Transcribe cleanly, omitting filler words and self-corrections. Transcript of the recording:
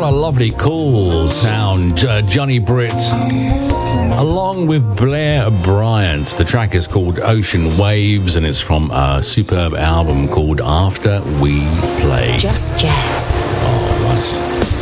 a lovely, cool sound. Johnny Britt, along with Blair Bryant. The track is called Ocean Waves, and it's from a superb album called After We Play. Just Jazz. Oh, nice.